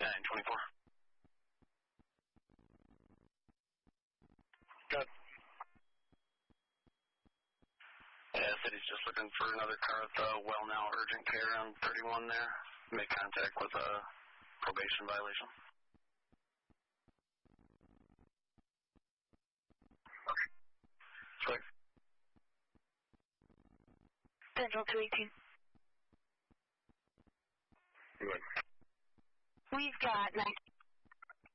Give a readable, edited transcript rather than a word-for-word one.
924. Good. Yeah, city's just looking for another car at the well now urgent care on 31 there. Make contact with a probation violation. Okay. Sweet. Central 218. Good. We've got 9